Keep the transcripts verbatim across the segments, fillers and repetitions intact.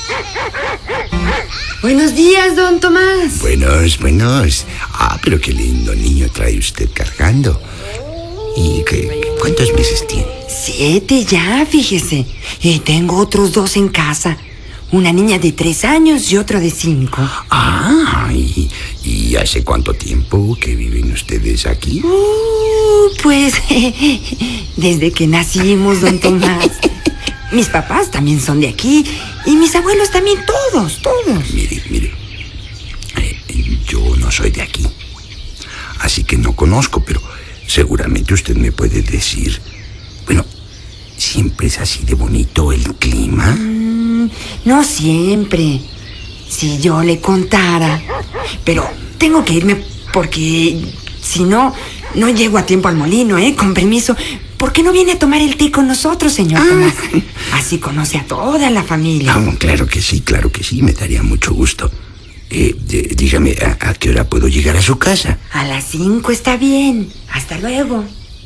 Buenos días, don Tomás. Buenos, buenos. Ah, pero qué lindo niño trae usted cargando. ¿Y qué, cuántos meses tiene? Siete ya, fíjese. Y tengo otros dos en casa. Una niña de tres años y otro de cinco. Ah, ¿y, y hace cuánto tiempo que viven ustedes aquí? Uh, pues desde que nacimos, don Tomás. Mis papás también son de aquí. Y mis abuelos también, todos, todos. Mire, mire. Eh, yo no soy de aquí. Así que no conozco, pero seguramente usted me puede decir... Bueno, ¿siempre es así de bonito el clima? Mm, no siempre. Si yo le contara. Pero tengo que irme porque si no, no llego a tiempo al molino, ¿eh? Con permiso. ¿Por qué no viene a tomar el té con nosotros, señor ah. Tomás? Así conoce a toda la familia. Ah, claro que sí, claro que sí. Me daría mucho gusto. Eh, eh, dígame, ¿a, ¿a qué hora puedo llegar a su casa? A las cinco está bien. Hasta luego.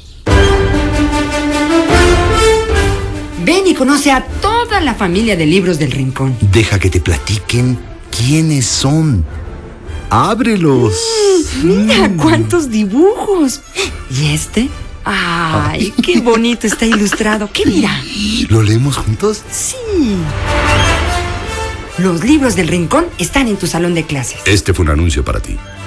Ven y conoce a toda la familia de Libros del Rincón. Deja que te platiquen quiénes son. ¡Ábrelos! Mm, mira, mm. cuántos dibujos. ¿Y este? ¡Ay, qué bonito está ilustrado! ¿Qué mira? ¿Lo leemos juntos? Sí. Los Libros del Rincón están en tu salón de clases. Este fue un anuncio para ti.